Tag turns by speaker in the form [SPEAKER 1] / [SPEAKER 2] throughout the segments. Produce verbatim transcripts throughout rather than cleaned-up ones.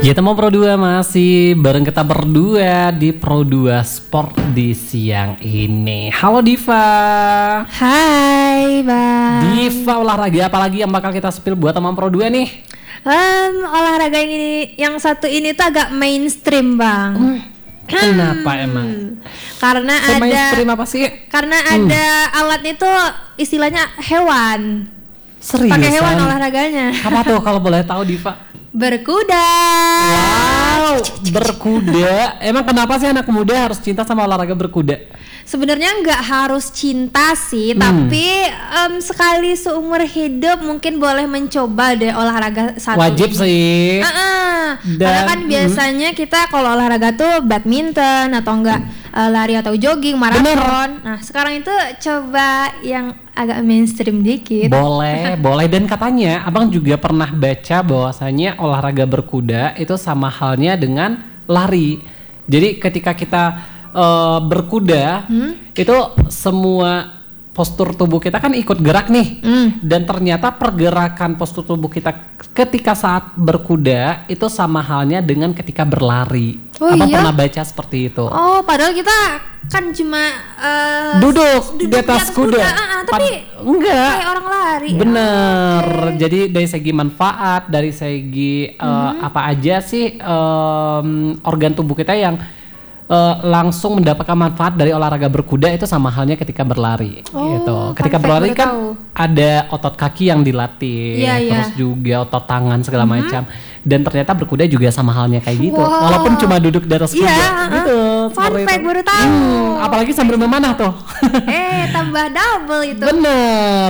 [SPEAKER 1] Kita mau Pro dua masih bareng kita berdua di Pro dua Sport di siang ini. Halo Diva.
[SPEAKER 2] Hai Bang.
[SPEAKER 1] Diva, olahraga apa lagi yang bakal kita spill buat teman Pro dua nih?
[SPEAKER 2] Um, olahraga yang ini, yang satu ini tuh agak mainstream Bang.
[SPEAKER 1] Hmm. Kenapa
[SPEAKER 2] hmm.
[SPEAKER 1] emang?
[SPEAKER 2] Karena
[SPEAKER 1] Se
[SPEAKER 2] ada
[SPEAKER 1] mainstream apa sih?
[SPEAKER 2] Karena
[SPEAKER 1] hmm.
[SPEAKER 2] ada alatnya tuh istilahnya hewan.
[SPEAKER 1] Seriusan?
[SPEAKER 2] Pakai hewan olahraganya.
[SPEAKER 1] Apa tuh kalau boleh tahu Diva?
[SPEAKER 2] Berkuda.
[SPEAKER 1] Wow, berkuda. Emang kenapa sih anak muda harus cinta sama olahraga berkuda?
[SPEAKER 2] Sebenarnya nggak harus cinta sih,
[SPEAKER 1] hmm.
[SPEAKER 2] tapi um, sekali seumur hidup mungkin boleh mencoba deh olahraga satu.
[SPEAKER 1] Wajib
[SPEAKER 2] ini.
[SPEAKER 1] sih.
[SPEAKER 2] Uh-uh.
[SPEAKER 1] Dan,
[SPEAKER 2] Karena kan biasanya hmm. kita kalau olahraga tuh badminton atau enggak uh, lari atau jogging, maraton. Nah sekarang itu coba yang agak mainstream dikit.
[SPEAKER 1] Boleh, boleh. Dan katanya abang juga pernah baca bahwasanya olahraga berkuda itu sama halnya dengan lari. Jadi ketika kita uh, berkuda hmm? itu semua postur tubuh kita kan ikut gerak nih. Hmm. Dan ternyata pergerakan postur tubuh kita ketika saat berkuda itu sama halnya dengan ketika berlari.
[SPEAKER 2] Oh,
[SPEAKER 1] abang
[SPEAKER 2] iya?
[SPEAKER 1] pernah baca seperti itu.
[SPEAKER 2] Oh, padahal kita kan cuma uh,
[SPEAKER 1] duduk,
[SPEAKER 2] duduk
[SPEAKER 1] di atas kuda,
[SPEAKER 2] kuda. Uh, uh, tapi
[SPEAKER 1] enggak
[SPEAKER 2] kayak orang lari.
[SPEAKER 1] bener.
[SPEAKER 2] Okay.
[SPEAKER 1] Jadi dari segi manfaat, dari segi uh, hmm. apa aja sih um, organ tubuh kita yang uh, langsung mendapatkan manfaat dari olahraga berkuda itu sama halnya ketika berlari.
[SPEAKER 2] Oh,
[SPEAKER 1] gitu. Ketika berlari kan tahu. Ada otot kaki yang dilatih,
[SPEAKER 2] yeah,
[SPEAKER 1] terus
[SPEAKER 2] yeah.
[SPEAKER 1] juga otot tangan segala hmm. macam. Dan ternyata berkuda juga sama halnya kayak gitu.
[SPEAKER 2] Wow.
[SPEAKER 1] Walaupun cuma duduk di atas kuda
[SPEAKER 2] yeah,
[SPEAKER 1] gitu.
[SPEAKER 2] Fun fact baru tahu.
[SPEAKER 1] Hmm, apalagi sambil memanah tuh.
[SPEAKER 2] Eh, tambah double itu.
[SPEAKER 1] Bener.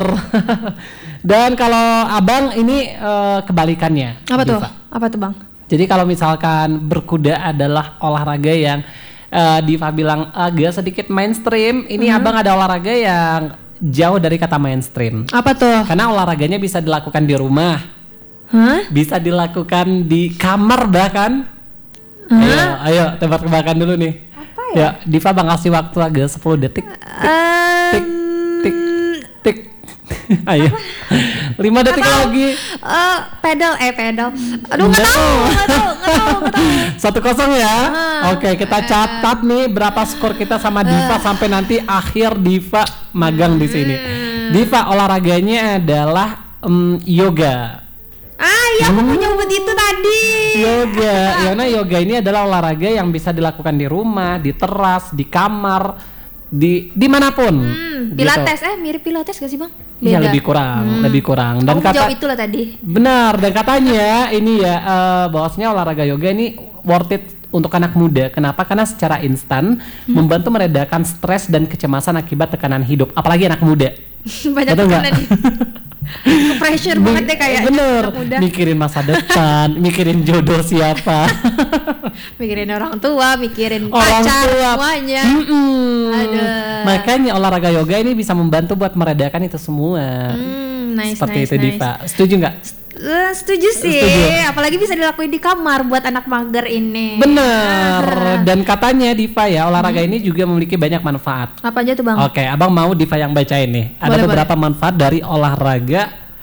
[SPEAKER 1] Dan kalau abang ini uh, kebalikannya.
[SPEAKER 2] Apa tuh?
[SPEAKER 1] Diva.
[SPEAKER 2] Apa tuh Bang?
[SPEAKER 1] Jadi kalau misalkan berkuda adalah olahraga yang uh, Diva bilang agak sedikit mainstream, ini hmm. abang ada olahraga yang jauh dari kata mainstream.
[SPEAKER 2] Apa tuh?
[SPEAKER 1] Karena olahraganya bisa dilakukan di rumah.
[SPEAKER 2] Hah?
[SPEAKER 1] Bisa dilakukan di kamar bahkan.
[SPEAKER 2] Huh?
[SPEAKER 1] Ayo, ayo tebak-tebakan dulu nih.
[SPEAKER 2] Apa ya?
[SPEAKER 1] Ya, Diva bang kasih waktu agak sepuluh detik. Tik,
[SPEAKER 2] um,
[SPEAKER 1] tik, tik, tik. Ayo. lima detik
[SPEAKER 2] tahu.
[SPEAKER 1] lagi.
[SPEAKER 2] Uh, pedal eh pedal. Aduh enggak tahu, enggak tahu, enggak tahu, enggak tahu.
[SPEAKER 1] Satu kosong ya.
[SPEAKER 2] Uh,
[SPEAKER 1] Oke, kita catat nih berapa skor kita sama Diva uh, sampai nanti akhir Diva magang di sini.
[SPEAKER 2] Hmm.
[SPEAKER 1] Diva olahraganya adalah um, yoga.
[SPEAKER 2] Ah iya, aku mau nyebut itu tadi.
[SPEAKER 1] Yoga, karena yoga ini adalah olahraga yang bisa dilakukan di rumah, di teras, di kamar, di dimanapun.
[SPEAKER 2] Hmm, pilates, gitu. eh mirip pilates gak sih Bang?
[SPEAKER 1] Iya lebih kurang, hmm. lebih kurang. Dan
[SPEAKER 2] aku
[SPEAKER 1] kata
[SPEAKER 2] jawab itulah tadi.
[SPEAKER 1] Benar, dan katanya ini ya uh, bahwasanya olahraga yoga ini worth it untuk anak muda. Kenapa? Karena secara instan hmm. membantu meredakan stres dan kecemasan akibat tekanan hidup, apalagi anak muda.
[SPEAKER 2] Banyak tekanan nih. Pressure banget deh kayaknya.
[SPEAKER 1] Bener, mikirin masa depan, mikirin jodoh siapa,
[SPEAKER 2] mikirin orang tua, mikirin
[SPEAKER 1] orang
[SPEAKER 2] pacar,
[SPEAKER 1] tua.
[SPEAKER 2] semuanya.
[SPEAKER 1] Aduh. Makanya olahraga yoga ini bisa membantu buat meredakan itu semua.
[SPEAKER 2] Hmm, nice,
[SPEAKER 1] Seperti
[SPEAKER 2] nice,
[SPEAKER 1] itu
[SPEAKER 2] nice.
[SPEAKER 1] Diva. Setuju nggak?
[SPEAKER 2] Uh, setuju sih. Setuju. Apalagi bisa dilakuin di kamar buat anak mager ini.
[SPEAKER 1] Bener. Dan katanya Diva ya olahraga hmm. ini juga memiliki banyak manfaat.
[SPEAKER 2] Apa aja tuh Bang?
[SPEAKER 1] Oke, abang mau Diva yang bacain nih. Ada boleh, beberapa boleh. manfaat dari olahraga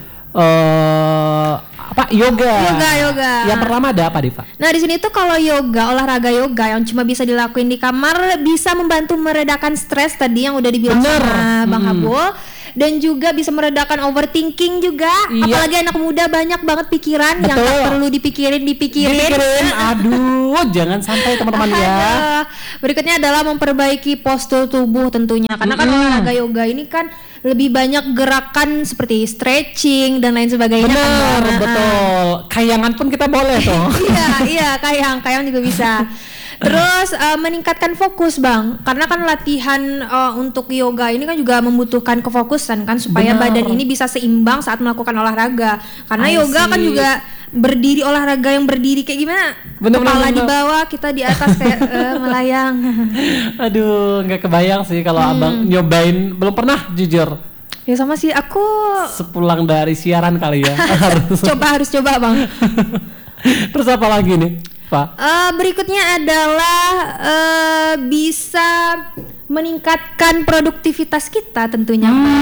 [SPEAKER 1] uh, apa yoga.
[SPEAKER 2] Yoga, yoga.
[SPEAKER 1] Yang pertama ada apa Diva?
[SPEAKER 2] Nah di sini tuh kalau yoga, olahraga yoga yang cuma bisa dilakuin di kamar bisa membantu meredakan stres tadi yang udah dibilang Bener. sama Bang hmm. Habul. Dan juga bisa meredakan overthinking juga. Iya. Apalagi anak muda banyak banget pikiran. Betul. Yang gak perlu dipikirin Dipikirin,
[SPEAKER 1] dipikirin. Aduh jangan sampai teman-teman ya.
[SPEAKER 2] Berikutnya adalah memperbaiki postur tubuh tentunya. Karena kan mm-hmm. olahraga yoga ini kan lebih banyak gerakan seperti stretching dan lain sebagainya.
[SPEAKER 1] Bener, kan, betul. Kayangan pun kita boleh tuh.
[SPEAKER 2] Iya, iya, kayang, kayang juga bisa. Terus uh, meningkatkan fokus Bang, karena kan latihan uh, untuk yoga ini kan juga membutuhkan kefokusan kan supaya Bener. badan ini bisa seimbang saat melakukan olahraga. Karena I yoga see. kan juga berdiri, olahraga yang berdiri kayak gimana? Bener, Kepala bener, di bawah, kita di atas kayak uh, melayang.
[SPEAKER 1] Aduh, nggak kebayang sih kalau hmm. abang nyobain, belum pernah jujur.
[SPEAKER 2] Ya sama sih aku.
[SPEAKER 1] Sepulang dari siaran kali ya.
[SPEAKER 2] harus. Coba harus coba Bang.
[SPEAKER 1] Terus apa lagi nih?
[SPEAKER 2] Uh, berikutnya adalah uh, bisa meningkatkan produktivitas kita tentunya hmm. Bang.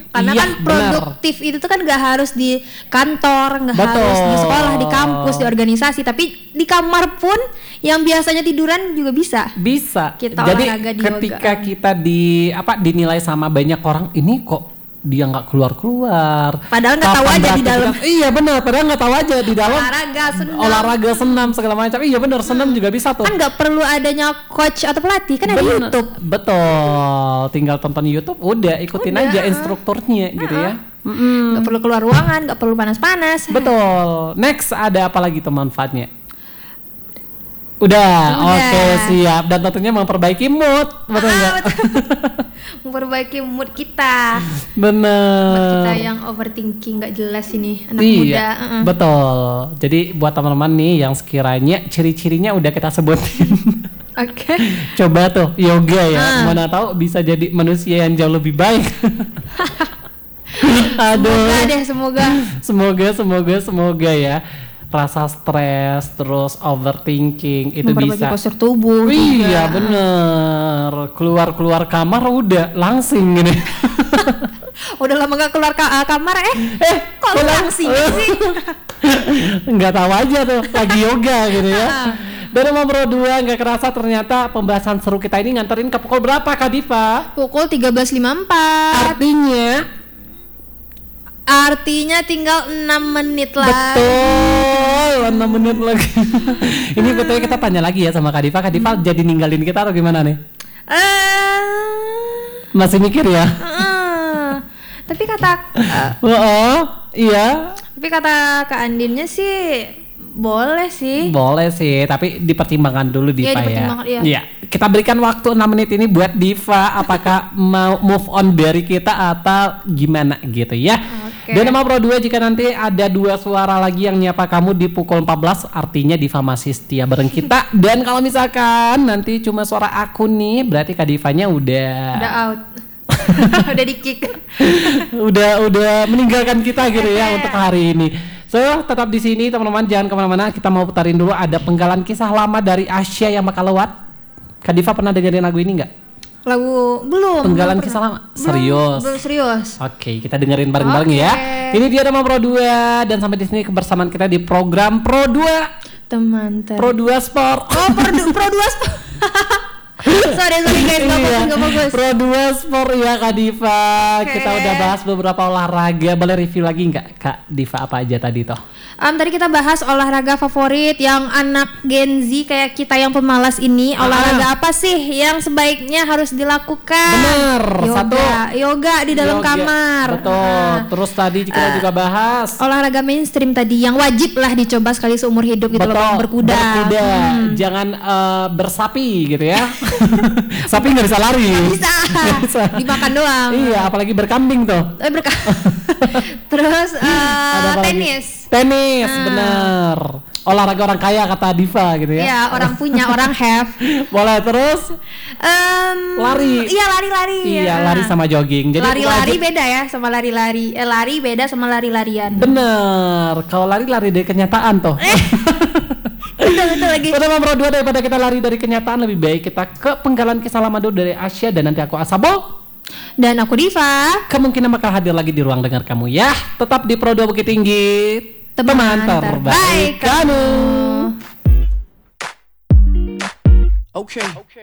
[SPEAKER 2] Karena
[SPEAKER 1] Iya,
[SPEAKER 2] kan produktif benar. Itu tuh kan gak harus di kantor, gak
[SPEAKER 1] Betul.
[SPEAKER 2] harus di sekolah, di kampus, di organisasi, tapi di kamar pun yang biasanya tiduran juga bisa.
[SPEAKER 1] Bisa.
[SPEAKER 2] Kita
[SPEAKER 1] Jadi
[SPEAKER 2] olahraga di
[SPEAKER 1] ketika
[SPEAKER 2] yoga.
[SPEAKER 1] kita di apa dinilai sama banyak orang, ini kok dia nggak keluar-keluar.
[SPEAKER 2] Padahal nggak tahu
[SPEAKER 1] Kapan
[SPEAKER 2] aja di dalam.
[SPEAKER 1] beraktivitas? Iya benar, padahal nggak tahu aja di dalam.
[SPEAKER 2] Olahraga, senam.
[SPEAKER 1] Olahraga, senam segala macam. Iya benar, senam hmm. juga bisa tuh.
[SPEAKER 2] Kan nggak perlu adanya coach atau pelatih, kan ada
[SPEAKER 1] Bener.
[SPEAKER 2] YouTube.
[SPEAKER 1] Betul, tinggal tonton YouTube, udah ikutin
[SPEAKER 2] Udah,
[SPEAKER 1] aja
[SPEAKER 2] uh.
[SPEAKER 1] instrukturnya gitu
[SPEAKER 2] Uh-uh.
[SPEAKER 1] ya. Mm-mm.
[SPEAKER 2] Nggak perlu keluar ruangan, nggak perlu panas-panas.
[SPEAKER 1] Betul. Next ada apa lagi tuh manfaatnya? Udah,
[SPEAKER 2] Udah.
[SPEAKER 1] oke siap. Dan tentunya memperbaiki mood, betul nggak?
[SPEAKER 2] Ah, betul. Memperbaiki mood kita.
[SPEAKER 1] Bener.
[SPEAKER 2] Buat kita yang overthinking nggak jelas ini anak
[SPEAKER 1] iya,
[SPEAKER 2] muda. Uh-uh.
[SPEAKER 1] Betul. Jadi buat teman-teman nih yang sekiranya ciri-cirinya udah kita sebutin.
[SPEAKER 2] Oke. Okay.
[SPEAKER 1] Coba tuh yoga ya.
[SPEAKER 2] Uh.
[SPEAKER 1] Mana tahu bisa jadi manusia yang jauh lebih baik. Aduh.
[SPEAKER 2] Semoga deh, semoga.
[SPEAKER 1] Semoga, semoga, semoga ya. Rasa stres, terus overthinking itu
[SPEAKER 2] memperbaiki
[SPEAKER 1] bisa.
[SPEAKER 2] postur tubuh.
[SPEAKER 1] Iya
[SPEAKER 2] juga.
[SPEAKER 1] bener. Keluar-keluar kamar udah langsing gini.
[SPEAKER 2] Udah lama gak keluar ka- uh, kamar eh?
[SPEAKER 1] Eh,
[SPEAKER 2] kok langsing sih?
[SPEAKER 1] Nggak tahu aja tuh, lagi yoga gitu ya. Dan nomor Pro dua nggak kerasa ternyata pembahasan seru kita ini nganterin ke pukul berapa Kak Diva?
[SPEAKER 2] Pukul tiga belas lima puluh empat.
[SPEAKER 1] Artinya
[SPEAKER 2] Artinya tinggal enam menit lagi.
[SPEAKER 1] betul, enam menit lagi. Ini betulnya kita tanya lagi ya sama Kak Diva. Kak Diva hmm. jadi ninggalin kita atau gimana nih?
[SPEAKER 2] Uh,
[SPEAKER 1] Masih mikir ya?
[SPEAKER 2] uh, tapi kata uh,
[SPEAKER 1] Oh, oh iya.
[SPEAKER 2] Tapi kata Kak Andinnya sih boleh sih.
[SPEAKER 1] Boleh sih, tapi dipertimbangkan dulu Diva
[SPEAKER 2] Iya,
[SPEAKER 1] ya.
[SPEAKER 2] dipertimbangkan, iya.
[SPEAKER 1] Iya. Kita berikan waktu enam menit ini buat Diva apakah mau move on dari kita atau gimana gitu ya.
[SPEAKER 2] Okay.
[SPEAKER 1] Dan nomor Pro dua jika nanti ada dua suara lagi yang nyapa kamu di pukul empat belas artinya Diva masih setia bareng kita. Dan kalau misalkan nanti cuma suara aku nih berarti Kak Divanya udah
[SPEAKER 2] Udah out. Udah di kick.
[SPEAKER 1] udah udah meninggalkan kita gitu ya untuk hari ini. So tetap di sini teman-teman, jangan kemana-mana. Kita mau putarin dulu ada penggalan kisah lama dari Asia yang bakal lewat. Kak Diva pernah dengerin lagu ini nggak?
[SPEAKER 2] Lagu belum.
[SPEAKER 1] Penggalan
[SPEAKER 2] belum
[SPEAKER 1] kisah
[SPEAKER 2] pernah.
[SPEAKER 1] lama. Serius.
[SPEAKER 2] Belum, belum serius.
[SPEAKER 1] Oke, kita dengerin bareng-bareng
[SPEAKER 2] Oke.
[SPEAKER 1] ya. Ini dia nama Pro dua dan sampai di sini kebersamaan kita di program Pro dua.
[SPEAKER 2] Teman ter.
[SPEAKER 1] Pro dua Sport.
[SPEAKER 2] Oh, Pro, Pro dua Sport. sorry sorry guys, gak
[SPEAKER 1] Iya,
[SPEAKER 2] bagus gak bagus.
[SPEAKER 1] Pro dua Sport ya Kak Diva.
[SPEAKER 2] Oke.
[SPEAKER 1] Kita udah bahas beberapa olahraga. Boleh review lagi nggak Kak Diva apa aja tadi toh?
[SPEAKER 2] Um, tadi kita bahas olahraga favorit yang anak Gen Z kayak kita yang pemalas ini.
[SPEAKER 1] Ah.
[SPEAKER 2] Olahraga apa sih yang sebaiknya harus dilakukan?
[SPEAKER 1] Bener.
[SPEAKER 2] Yoga.
[SPEAKER 1] Satu.
[SPEAKER 2] Yoga di dalam
[SPEAKER 1] Yoga.
[SPEAKER 2] kamar.
[SPEAKER 1] Betul.
[SPEAKER 2] Nah,
[SPEAKER 1] Terus tadi kita
[SPEAKER 2] Uh,
[SPEAKER 1] juga bahas
[SPEAKER 2] olahraga mainstream tadi yang wajib lah dicoba sekali seumur hidup gitu loh,
[SPEAKER 1] betul,
[SPEAKER 2] Bang, berkuda.
[SPEAKER 1] berkuda.
[SPEAKER 2] Hmm.
[SPEAKER 1] Jangan uh, bersapi gitu ya. Sapi nggak bisa lari.
[SPEAKER 2] Bisa.
[SPEAKER 1] Nggak bisa.
[SPEAKER 2] Dimakan doang.
[SPEAKER 1] Iya, apalagi berkambing tuh.
[SPEAKER 2] Eh, berkah. Terus uh,
[SPEAKER 1] Ada apa lagi?
[SPEAKER 2] tenis.
[SPEAKER 1] Tenis,
[SPEAKER 2] Ah.
[SPEAKER 1] bener. Olahraga orang kaya kata Diva gitu ya.
[SPEAKER 2] Iya, orang punya, orang have.
[SPEAKER 1] Boleh terus
[SPEAKER 2] Um,
[SPEAKER 1] Lari.
[SPEAKER 2] Iya, lari-lari.
[SPEAKER 1] iya
[SPEAKER 2] ya.
[SPEAKER 1] lari sama jogging. Jadi
[SPEAKER 2] Lari-lari
[SPEAKER 1] wajib-
[SPEAKER 2] beda ya sama lari-lari. Eh, lari beda sama lari-larian.
[SPEAKER 1] bener. Kalau lari lari dari kenyataan tuh.
[SPEAKER 2] Betul betul lagi.
[SPEAKER 1] Udah nomor dua daripada kita lari dari kenyataan lebih baik kita ke penggalan kisah lama dulu dari Asia dan nanti aku Asabo.
[SPEAKER 2] Dan aku Diva.
[SPEAKER 1] Kemungkinan bakal hadir lagi di ruang dengar kamu ya. Tetap di Pro dua Bukit Tinggi. Teman terbaik kamu.
[SPEAKER 2] kamu.
[SPEAKER 3] Okay.